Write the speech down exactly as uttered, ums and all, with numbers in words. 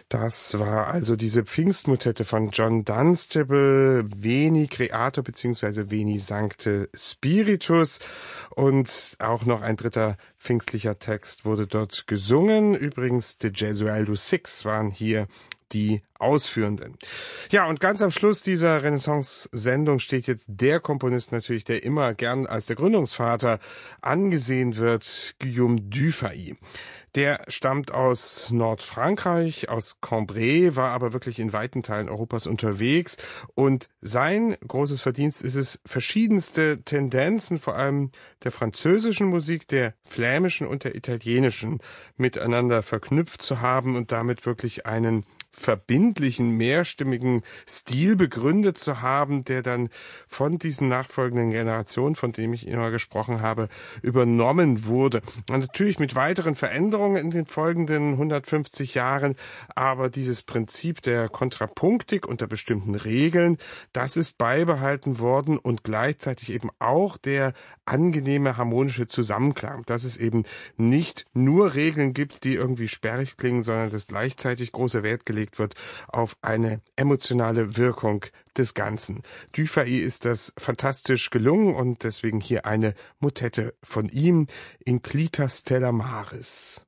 Das war also diese Pfingstmotette von John Dunstable, Veni Creator bzw. Veni Sancte Spiritus, und auch noch ein dritter pfingstlicher Text wurde dort gesungen. Übrigens, die Gesualdo Six waren hier die Ausführenden. Ja, und ganz am Schluss dieser Renaissance-Sendung steht jetzt der Komponist natürlich, der immer gern als der Gründungsvater angesehen wird, Guillaume Dufay. Der stammt aus Nordfrankreich, aus Cambrai, war aber wirklich in weiten Teilen Europas unterwegs, und sein großes Verdienst ist es, verschiedenste Tendenzen, vor allem der französischen Musik, der flämischen und der italienischen, miteinander verknüpft zu haben und damit wirklich einen verbindlichen, mehrstimmigen Stil begründet zu haben, der dann von diesen nachfolgenden Generationen, von denen ich immer gesprochen habe, übernommen wurde. Und natürlich mit weiteren Veränderungen in den folgenden hundertfünfzig Jahren, aber dieses Prinzip der Kontrapunktik unter bestimmten Regeln, das ist beibehalten worden, und gleichzeitig eben auch der angenehme harmonische Zusammenklang, dass es eben nicht nur Regeln gibt, die irgendwie sperrig klingen, sondern dass gleichzeitig großer Wert gelegt wird auf eine emotionale Wirkung des Ganzen. Dufay ist das fantastisch gelungen, und deswegen hier eine Motette von ihm, Inclita Stella Maris.